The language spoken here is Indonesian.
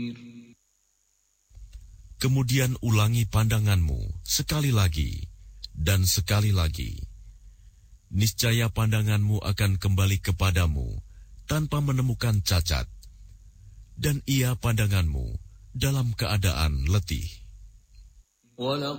Kemudian ulangi pandanganmu sekali lagi dan sekali lagi. Niscaya pandanganmu akan kembali kepadamu tanpa menemukan cacat, dan ia pandanganmu dalam keadaan letih. وَلَقَدْ